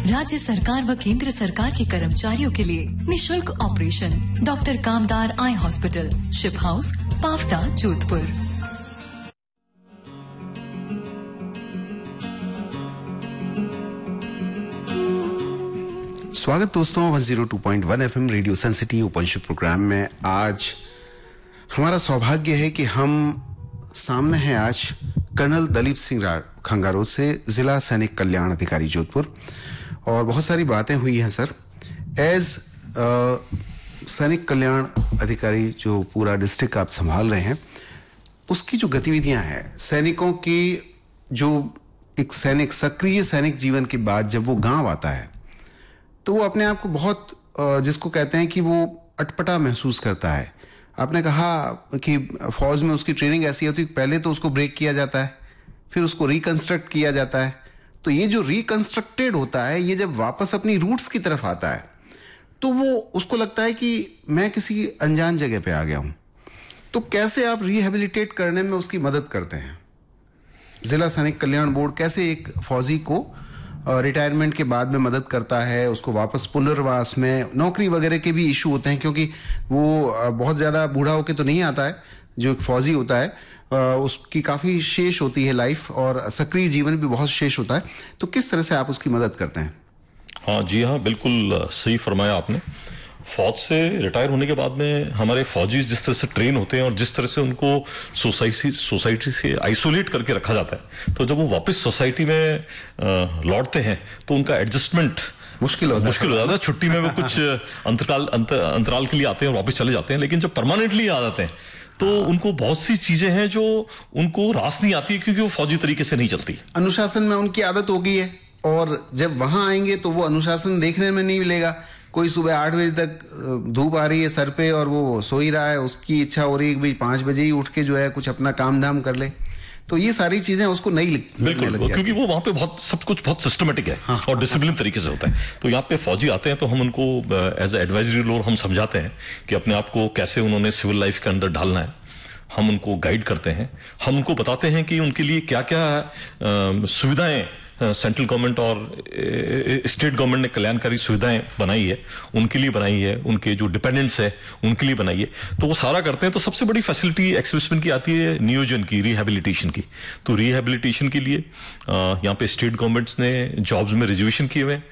राज्य सरकार व केंद्र सरकार के कर्मचारियों के लिए निशुल्क ऑपरेशन। डॉक्टर कामदार eye hospital, ship house, Pawta, Jodhpur. स्वागत दोस्तों 102.1 FM रेडियो सेंसिटी उपनिषद प्रोग्राम में। आज हमारा सौभाग्य है कि हम सामने हैं आज कर्नल दलीप सिंह खंगारो से, जिला सैनिक कल्याण अधिकारी जोधपुर। और बहुत सारी बातें हुई हैं सर। एज सैनिक कल्याण अधिकारी जो पूरा डिस्ट्रिक्ट आप संभाल रहे हैं, उसकी जो गतिविधियां हैं, सैनिकों की जो एक सैनिक सक्रिय सैनिक जीवन के बाद जब वो गांव आता है तो वो अपने आप को बहुत जिसको कहते हैं कि वो अटपटा महसूस करता है। आपने कहा कि फौज में उसकी ट्रेनिंग ऐसी होती है कि पहले तो उसको ब्रेक किया जाता है, फिर उसको रिकंस्ट्रक्ट किया जाता है। तो ये जो रिकंस्ट्रक्टेड होता है, ये जब वापस अपनी रूट्स की तरफ आता है तो वो उसको लगता है कि मैं किसी अनजान जगह पे आ गया हूं। तो कैसे आप रिहेबिलिटेट करने में उसकी मदद करते हैं? जिला सैनिक कल्याण बोर्ड कैसे एक फौजी को रिटायरमेंट के बाद में मदद करता है, उसको वापस पुनर्वास में, नौकरी वगैरह के भी इशू होते हैं क्योंकि वो बहुत ज़्यादा बूढ़ा होके तो नहीं आता है। जो एक फौजी होता है उसकी काफ़ी शेष होती है लाइफ, और सक्रिय जीवन भी बहुत शेष होता है। तो किस तरह से आप उसकी मदद करते हैं? हाँ जी, हाँ बिल्कुल सही फरमाया आपने। फौज से रिटायर होने के बाद में हमारे फौजी जिस तरह से ट्रेन होते हैं और जिस तरह से उनको सोसाइटी से आइसोलेट करके रखा जाता है, तो जब वो वापस सोसाइटी में लौटते हैं तो उनका एडजस्टमेंट मुश्किल हो जाता है। छुट्टी में वो कुछ अंतराल के लिए आते हैं और वापस चले जाते हैं, लेकिन जब परमानेंटली आ जाते हैं तो उनको बहुत सी चीजें हैं जो उनको रास नहीं आती है, क्योंकि वो फौजी तरीके से नहीं चलती। अनुशासन में उनकी आदत हो गई है, और जब वहां आएंगे तो वो अनुशासन देखने में नहीं मिलेगा। कोई सुबह 8 बजे तक धूप आ रही है सर पे और वो सो ही रहा है, उसकी इच्छा हो रही है कि भाई 5 बजे ही उठ के जो है कुछ अपना काम धाम कर ले। तो ये सारी चीजें उसको नहीं लगने लग जाती, क्योंकि वो वहां पे बहुत सब कुछ बहुत सिस्टमेटिक है। हाँ, और डिसिप्लिन तरीके से होता है। तो यहाँ पे फौजी आते हैं तो हम उनको एज ए एडवाइजरी रोल हम समझाते हैं कि अपने आप को कैसे उन्होंने सिविल लाइफ के अंदर ढालना है। हम उनको गाइड करते हैं, हम उनको बताते हैं कि उनके लिए क्या क्या सुविधाएं सेंट्रल गवर्नमेंट और स्टेट गवर्नमेंट ने कल्याणकारी सुविधाएं बनाई है, उनके लिए बनाई है, उनके जो डिपेंडेंट्स है उनके लिए बनाई है। तो वो सारा करते हैं। तो सबसे बड़ी फैसिलिटी एक्सप्रेसमेंट की आती है नियोजन की, रिहेबिलिटेशन की। तो रिहेबिलिटेशन के लिए यहाँ पे स्टेट गवर्नमेंट्स ने जॉब्स में रिजर्वेशन किए हुए हैं।